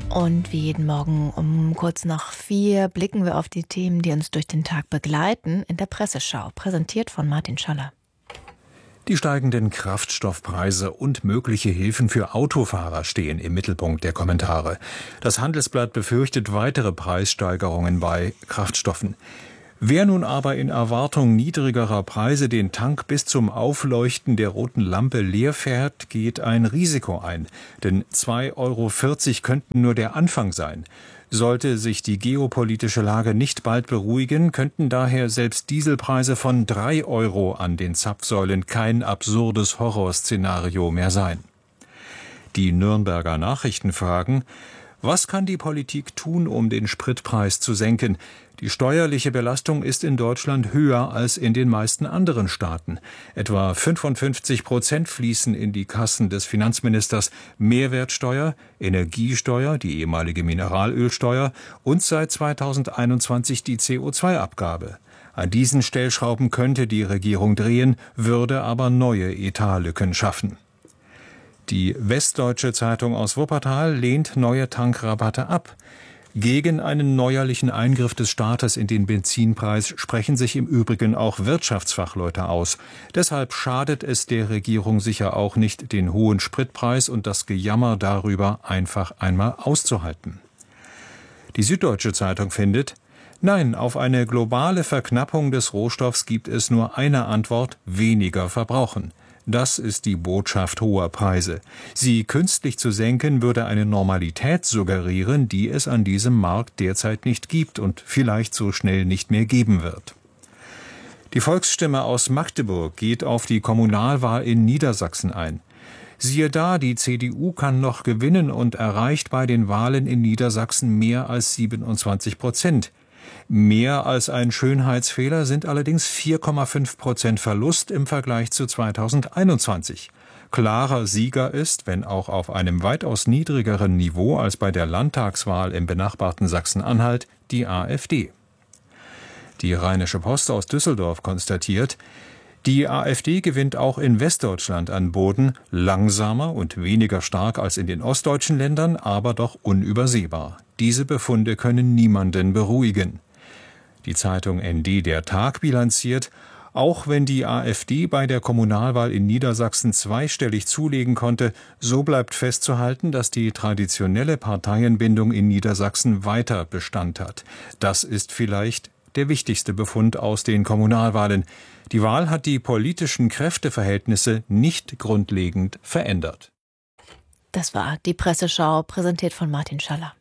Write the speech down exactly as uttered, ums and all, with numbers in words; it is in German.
Und wie jeden Morgen um kurz nach vier blicken wir auf die Themen, die uns durch den Tag begleiten, in der Presseschau, präsentiert von Martin Schaller. Die steigenden Kraftstoffpreise und mögliche Hilfen für Autofahrer stehen im Mittelpunkt der Kommentare. Das Handelsblatt befürchtet weitere Preissteigerungen bei Kraftstoffen. Wer nun aber in Erwartung niedrigerer Preise den Tank bis zum Aufleuchten der roten Lampe leer fährt, geht ein Risiko ein. Denn zwei Euro vierzig könnten nur der Anfang sein. Sollte sich die geopolitische Lage nicht bald beruhigen, könnten daher selbst Dieselpreise von drei Euro an den Zapfsäulen kein absurdes Horrorszenario mehr sein. Die Nürnberger Nachrichten fragen: Was kann die Politik tun, um den Spritpreis zu senken? Die steuerliche Belastung ist in Deutschland höher als in den meisten anderen Staaten. Etwa fünfundfünfzig Prozent fließen in die Kassen des Finanzministers. Mehrwertsteuer, Energiesteuer, die ehemalige Mineralölsteuer und seit zweitausendeinundzwanzig die C O zwei Abgabe. An diesen Stellschrauben könnte die Regierung drehen, würde aber neue Etatlücken schaffen. Die Westdeutsche Zeitung aus Wuppertal lehnt neue Tankrabatte ab. Gegen einen neuerlichen Eingriff des Staates in den Benzinpreis sprechen sich im Übrigen auch Wirtschaftsfachleute aus. Deshalb schadet es der Regierung sicher auch nicht, den hohen Spritpreis und das Gejammer darüber einfach einmal auszuhalten. Die Süddeutsche Zeitung findet: Nein, auf eine globale Verknappung des Rohstoffs gibt es nur eine Antwort: weniger verbrauchen. Das ist die Botschaft hoher Preise. Sie künstlich zu senken, würde eine Normalität suggerieren, die es an diesem Markt derzeit nicht gibt und vielleicht so schnell nicht mehr geben wird. Die Volksstimme aus Magdeburg geht auf die Kommunalwahl in Niedersachsen ein. Siehe da, die C D U kann noch gewinnen und erreicht bei den Wahlen in Niedersachsen mehr als siebenundzwanzig Prozent. Mehr als ein Schönheitsfehler sind allerdings vier Komma fünf Prozent Verlust im Vergleich zu zweitausendeinundzwanzig. Klarer Sieger ist, wenn auch auf einem weitaus niedrigeren Niveau als bei der Landtagswahl im benachbarten Sachsen-Anhalt, die AfD. Die Rheinische Post aus Düsseldorf konstatiert: Die AfD gewinnt auch in Westdeutschland an Boden, langsamer und weniger stark als in den ostdeutschen Ländern, aber doch unübersehbar. Diese Befunde können niemanden beruhigen. Die Zeitung N D Der Tag bilanziert: Auch wenn die AfD bei der Kommunalwahl in Niedersachsen zweistellig zulegen konnte, so bleibt festzuhalten, dass die traditionelle Parteienbindung in Niedersachsen weiter Bestand hat. Das ist vielleicht der wichtigste Befund aus den Kommunalwahlen. Die Wahl hat die politischen Kräfteverhältnisse nicht grundlegend verändert. Das war die Presseschau, präsentiert von Martin Schaller.